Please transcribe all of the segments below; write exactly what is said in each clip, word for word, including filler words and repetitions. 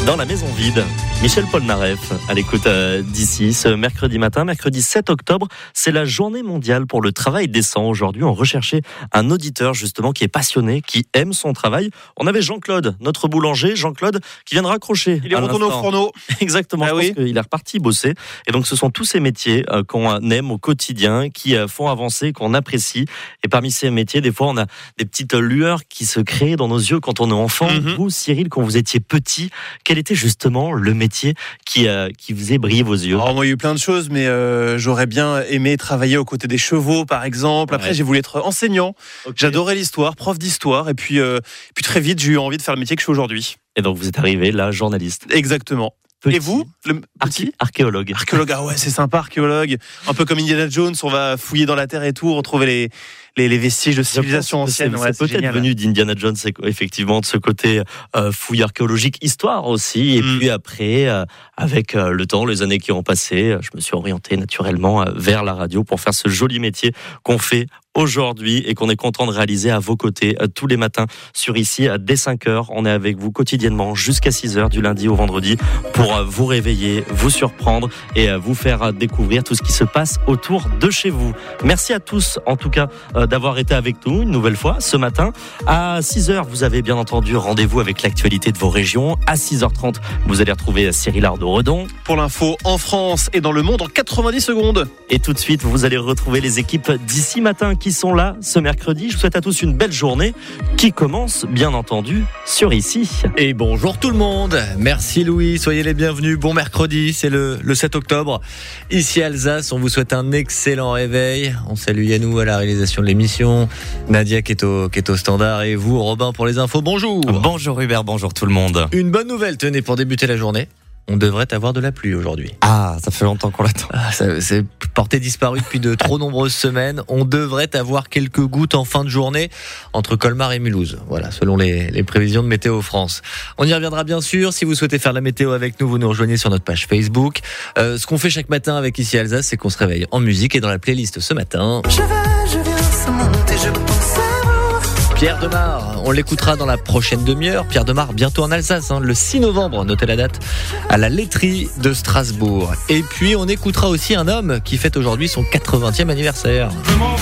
Dans la maison vide, Michel Polnareff à l'écoute euh, d'ici ce mercredi matin, mercredi sept octobre, c'est la journée mondiale pour le travail décent. Aujourd'hui, on recherchait un auditeur justement qui est passionné, qui aime son travail. On avait Jean-Claude, notre boulanger, Jean-Claude, qui vient de raccrocher. Il est retourné au fourneau. Exactement, ah je oui. pense qu'il est reparti bosser. Et donc ce sont tous ces métiers euh, qu'on aime au quotidien, qui euh, font avancer, qu'on apprécie. Et parmi ces métiers, des fois, on a des petites lueurs qui se créent dans nos yeux quand on est enfant. Mm-hmm. Vous, Cyril, quand vous étiez petit, quel était justement le métier qui, euh, qui faisait briller vos yeux? Alors, moi, il y a eu plein de choses, mais euh, j'aurais bien aimé travailler aux côtés des chevaux, par exemple. Après, ouais. j'ai voulu être enseignant. Okay. J'adorais l'histoire, prof d'histoire. Et puis, euh, puis très vite, j'ai eu envie de faire le métier que je fais aujourd'hui. Et donc, vous êtes arrivé là, journaliste. Exactement. Petit. Et vous, le petit archéologue. Archéologue, ah ouais, c'est sympa, archéologue. Un peu comme Indiana Jones, on va fouiller dans la terre et tout, retrouver les, les, les vestiges de civilisation ancienne. C'est, ouais, c'est, c'est peut-être génial. Venu d'Indiana Jones, effectivement, de ce côté euh, fouille archéologique, histoire aussi. Et mm. puis après, euh, avec euh, le temps, les années qui ont passé, je me suis orienté naturellement euh, vers la radio pour faire ce joli métier qu'on fait aujourd'hui et qu'on est content de réaliser à vos côtés euh, tous les matins sur ici dès cinq heures. On est avec vous quotidiennement jusqu'à six heures du lundi au vendredi pour euh, vous réveiller, vous surprendre et euh, vous faire euh, découvrir tout ce qui se passe autour de chez vous. Merci à tous en tout cas euh, d'avoir été avec nous une nouvelle fois ce matin. À six heures, vous avez bien entendu rendez-vous avec l'actualité de vos régions. À six heures trente, vous allez retrouver Cyril Ardo-Redon. Pour l'info en France et dans le monde en quatre-vingt-dix secondes. Et tout de suite, vous allez retrouver les équipes d'ici matin qui sont là ce mercredi. Je vous souhaite à tous une belle journée qui commence bien entendu sur ici. Et bonjour tout le monde. Merci Louis, soyez les bienvenus. Bon mercredi, c'est le, le sept octobre. Ici Alsace, on vous souhaite un excellent réveil. On salue Yannou à la réalisation de l'émission, Nadia qui est au, qui est au standard et vous Robin pour les infos. Bonjour. Bonjour Hubert, bonjour tout le monde. Une bonne nouvelle, tenez, pour débuter la journée. On devrait avoir de la pluie aujourd'hui. Ah, ça fait longtemps qu'on l'attend. Ah, ça, c'est porté disparu depuis de trop nombreuses semaines. On devrait avoir quelques gouttes en fin de journée entre Colmar et Mulhouse. Voilà, selon les, les prévisions de Météo France. On y reviendra bien sûr. Si vous souhaitez faire la météo avec nous, vous nous rejoignez sur notre page Facebook. Euh, ce qu'on fait chaque matin avec Ici Alsace, c'est qu'on se réveille en musique et dans la playlist ce matin. Je vais, je viens, ça monte et je pense à Pierre Demar, on l'écoutera dans la prochaine demi-heure. Pierre Demar, bientôt en Alsace, hein, le six novembre, notez la date, à la laiterie de Strasbourg. Et puis on écoutera aussi un homme qui fête aujourd'hui son quatre-vingtième anniversaire. Je m'enfuis.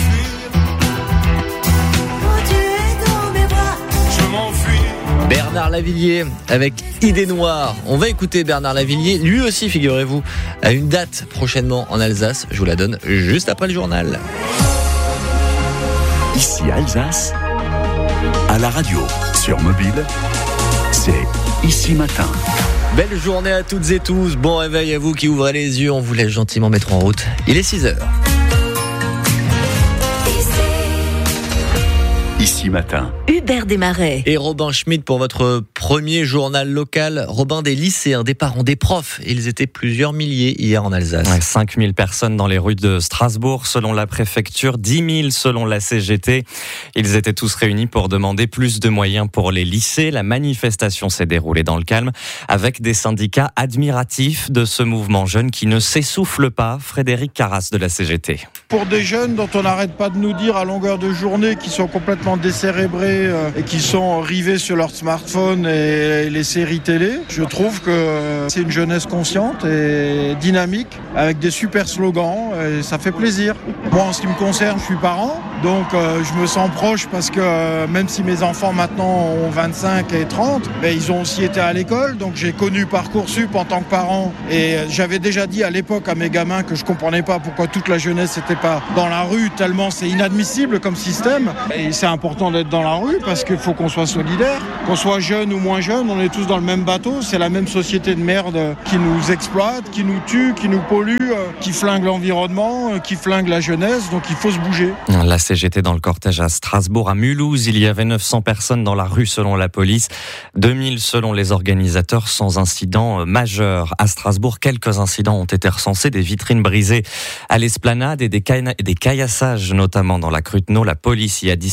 Je m'enfuis. Bernard Lavilliers avec Idée Noire. On va écouter Bernard Lavilliers, lui aussi, figurez-vous, à une date prochainement en Alsace. Je vous la donne juste après le journal. Ici Alsace. À la radio, sur mobile, c'est Ici Matin. Belle journée à toutes et tous. Bon réveil à vous qui ouvrez les yeux. On vous laisse gentiment mettre en route. Il est six heures. Ici Matin. Hubert Desmarais. Et Robin Schmitt pour votre premier journal local. Robin, des lycéens, des parents, des profs. Ils étaient plusieurs milliers hier en Alsace. Ouais, cinq mille personnes dans les rues de Strasbourg selon la préfecture, dix mille selon la C G T. Ils étaient tous réunis pour demander plus de moyens pour les lycées. La manifestation s'est déroulée dans le calme avec des syndicats admiratifs de ce mouvement jeune qui ne s'essouffle pas. Frédéric Carras de la C G T. Pour des jeunes dont on n'arrête pas de nous dire à longueur de journée qu'ils sont complètement décérébrés euh, et qui sont rivés sur leur smartphone et les séries télé, je trouve que c'est une jeunesse consciente et dynamique avec des super slogans et ça fait plaisir. Moi, en ce qui me concerne, je suis parent, donc euh, je me sens proche parce que euh, même si mes enfants maintenant ont vingt-cinq et trente, mais ils ont aussi été à l'école, donc j'ai connu Parcoursup en tant que parent et j'avais déjà dit à l'époque à mes gamins que je comprenais pas pourquoi toute la jeunesse n'était pas dans la rue tellement c'est inadmissible comme système et c'est important d'être dans la rue parce qu'il faut qu'on soit solidaire, qu'on soit jeune ou moins jeune, on est tous dans le même bateau, c'est la même société de merde qui nous exploite, qui nous tue, qui nous pollue, qui flingue l'environnement, qui flingue la jeunesse, donc il faut se bouger. La C G T dans le cortège à Strasbourg, à Mulhouse, il y avait neuf cents personnes dans la rue selon la police, deux mille selon les organisateurs sans incident majeur. À Strasbourg, quelques incidents ont été recensés, des vitrines brisées à l'esplanade et des, caïna- des caillassages notamment dans la Cruteno. La police y a dispersé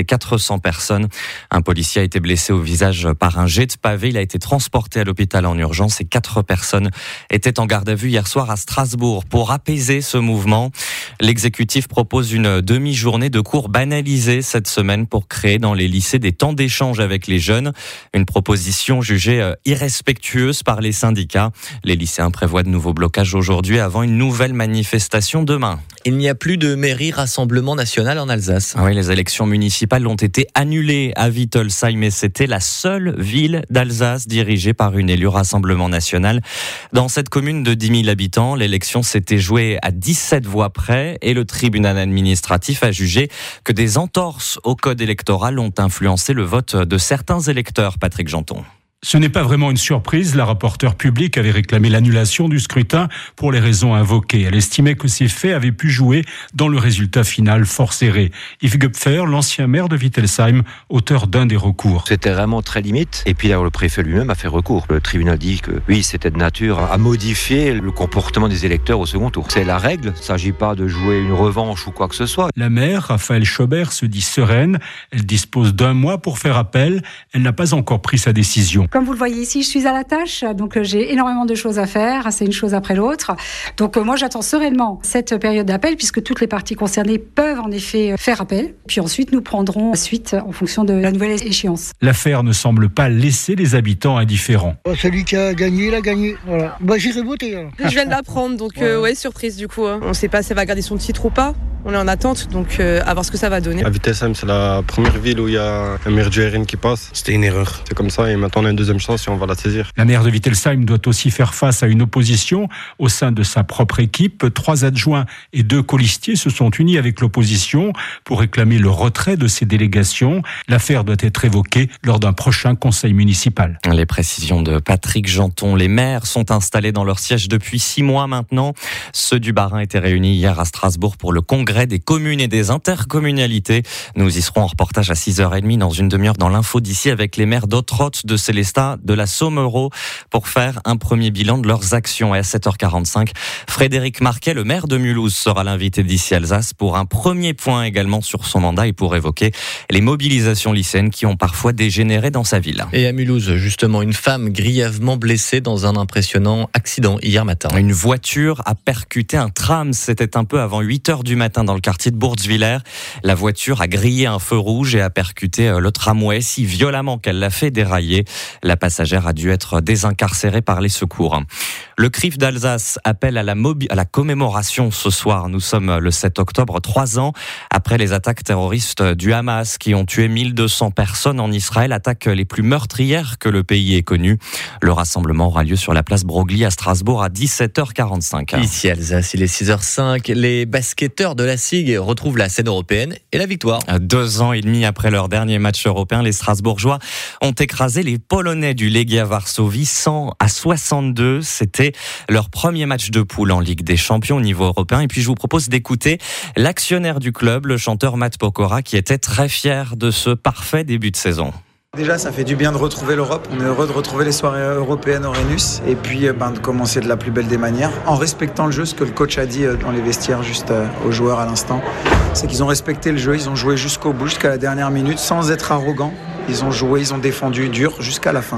quatre cents personnes. Un policier a été blessé au visage par un jet de pavé. Il a été transporté à l'hôpital en urgence et quatre personnes étaient en garde à vue hier soir à Strasbourg. Pour apaiser ce mouvement, l'exécutif propose une demi-journée de cours banalisés cette semaine pour créer dans les lycées des temps d'échange avec les jeunes. Une proposition jugée irrespectueuse par les syndicats. Les lycéens prévoient de nouveaux blocages aujourd'hui avant une nouvelle manifestation demain. Il n'y a plus de mairie Rassemblement National en Alsace. Oui, les élections municipales ont été annulées à Wittelsheim et c'était la seule ville d'Alsace dirigée par une élue Rassemblement National. Dans cette commune de dix mille habitants, l'élection s'était jouée à dix-sept voix près et le tribunal administratif a jugé que des entorses au code électoral ont influencé le vote de certains électeurs. Patrick Janton. Ce n'est pas vraiment une surprise. La rapporteure publique avait réclamé l'annulation du scrutin pour les raisons invoquées. Elle estimait que ces faits avaient pu jouer dans le résultat final fort serré. Yves Gupfer, l'ancien maire de Wittelsheim, auteur d'un des recours. C'était vraiment très limite. Et puis alors, le préfet lui-même a fait recours. Le tribunal dit que oui, c'était de nature à modifier le comportement des électeurs au second tour. C'est la règle. Il ne s'agit pas de jouer une revanche ou quoi que ce soit. La maire, Raphaël Schobert, se dit sereine. Elle dispose d'un mois pour faire appel. Elle n'a pas encore pris sa décision. Comme vous le voyez ici, je suis à la tâche, donc j'ai énormément de choses à faire, c'est une chose après l'autre. Donc moi j'attends sereinement cette période d'appel puisque toutes les parties concernées peuvent en effet faire appel. Puis ensuite nous prendrons suite en fonction de la nouvelle échéance. L'affaire ne semble pas laisser les habitants indifférents. Celui qui a gagné, il a gagné. Voilà. Bah, j'irai voter. Alors. Je viens de l'apprendre, donc ouais, euh, ouais surprise du coup. Hein. On ne sait pas si elle va garder son titre ou pas. On est en attente, donc euh, à voir ce que ça va donner. À Wittelsheim, c'est la première ville où il y a un maire du R N qui passe. C'était une erreur. C'est comme ça et maintenant on a une deuxième chance et on va la saisir. La maire de Wittelsheim doit aussi faire face à une opposition au sein de sa propre équipe. Trois adjoints et deux colistiers se sont unis avec l'opposition pour réclamer le retrait de ces délégations. L'affaire doit être évoquée lors d'un prochain conseil municipal. Les précisions de Patrick Janton. Les maires sont installés dans leur siège depuis six mois maintenant. Ceux du Bas-Rhin étaient réunis hier à Strasbourg pour le congrès des communes et des intercommunalités. Nous y serons en reportage à six heures trente dans une demi-heure dans l'info d'ici avec les maires d'Ottrott, de Sélestat, de la Sommereau pour faire un premier bilan de leurs actions. Et à sept heures quarante-cinq, Frédéric Marquet, le maire de Mulhouse, sera l'invité d'ici Alsace pour un premier point également sur son mandat et pour évoquer les mobilisations lycéennes qui ont parfois dégénéré dans sa ville. Et à Mulhouse, justement, une femme grièvement blessée dans un impressionnant accident hier matin. Une voiture a percuté un tram. C'était un peu avant huit heures du matin dans le quartier de Bourtzwiller. La voiture a grillé un feu rouge et a percuté le tramway si violemment qu'elle l'a fait dérailler. La passagère a dû être désincarcérée par les secours. Le C R I F d'Alsace appelle à la, mobi- à la commémoration ce soir. Nous sommes le sept octobre, trois ans après les attaques terroristes du Hamas qui ont tué mille deux cents personnes en Israël, attaques les plus meurtrières que le pays ait connues. Le rassemblement aura lieu sur la place Broglie à Strasbourg à dix-sept heures quarante-cinq. Ici Alsace, il est six heures cinq. Les basketteurs de la S I G retrouvent la scène européenne et la victoire. Deux ans et demi après leur dernier match européen, les Strasbourgeois ont écrasé les Polonais du Legia Varsovie cent à soixante-deux. C'était leur premier match de poule en Ligue des Champions au niveau européen. Et puis je vous propose d'écouter l'actionnaire du club, le chanteur Matt Pokora, qui était très fier de ce parfait début de saison. Déjà, ça fait du bien de retrouver l'Europe. On est heureux de retrouver les soirées européennes au Rhenus et puis ben, de commencer de la plus belle des manières en respectant le jeu. Ce que le coach a dit dans les vestiaires juste aux joueurs à l'instant, c'est qu'ils ont respecté le jeu, ils ont joué jusqu'au bout, jusqu'à la dernière minute sans être arrogants. Ils ont joué, ils ont défendu dur jusqu'à la fin.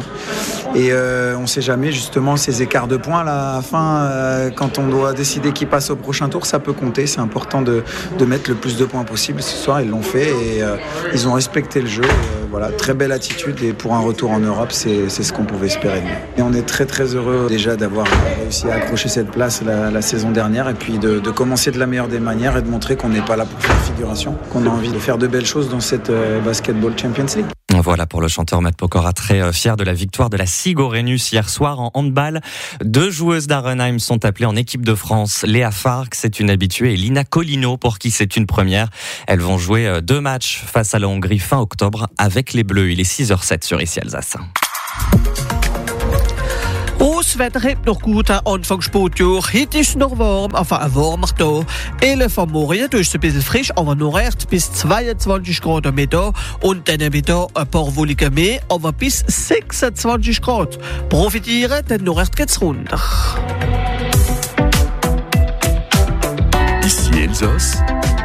Et euh, on ne sait jamais justement ces écarts de points là, à la fin, euh, quand on doit décider qui passe au prochain tour, ça peut compter. C'est important de, de mettre le plus de points possible. Ce soir, ils l'ont fait et euh, ils ont respecté le jeu. Euh, voilà, très belle attitude et pour un retour en Europe, c'est, c'est ce qu'on pouvait espérer. Et on est très très heureux déjà d'avoir réussi à accrocher cette place la, la saison dernière et puis de, de commencer de la meilleure des manières et de montrer qu'on n'est pas là pour faire figuration, qu'on a envie de faire de belles choses dans cette euh, Basketball Champions League. Voilà pour le chanteur Matt Pokora, très fier de la victoire de la S I G au Rhenus hier soir en handball. Deux joueuses d'Arenheim sont appelées en équipe de France. Léa Farc, c'est une habituée, et Lina Colino, pour qui c'est une première. Elles vont jouer deux matchs face à la Hongrie fin octobre avec les Bleus. Il est six heures sept sur Ici Alsace. Das Wetter hat noch gut am Anfang Sportjahr. Heute ist es noch warm, enfin ein warmer Tag. elf am Morgen ist es ein bisschen frisch, aber noch erst bis zweiundzwanzig Grad am Mittag. Und dann am Mittag ein paar Wolken mehr, aber bis sechsundzwanzig Grad. Profitieren, dann noch erst geht's runter. Ici Elsace,